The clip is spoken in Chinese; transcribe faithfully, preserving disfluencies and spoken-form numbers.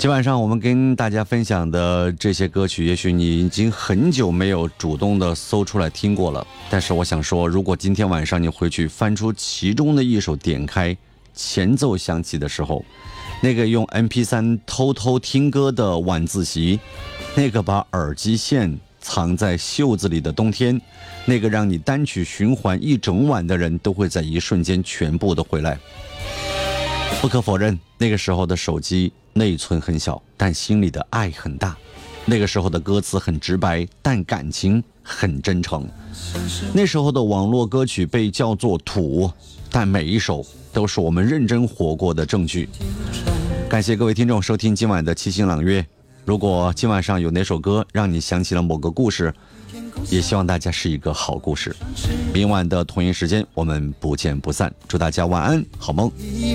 今晚上我们跟大家分享的这些歌曲，也许你已经很久没有主动的搜出来听过了，但是我想说，如果今天晚上你回去翻出其中的一首，点开前奏响起的时候，那个用 M P 三 偷偷听歌的晚自习，那个把耳机线藏在袖子里的冬天，那个让你单曲循环一整晚的人，都会在一瞬间全部的回来。不可否认，那个时候的手机内存很小，但心里的爱很大。那个时候的歌词很直白，但感情很真诚。那时候的网络歌曲被叫做土，但每一首都是我们认真活过的证据。感谢各位听众收听今晚的七星朗月。如果今晚上有哪首歌让你想起了某个故事，也希望大家是一个好故事。明晚的同一时间我们不见不散，祝大家晚安好梦。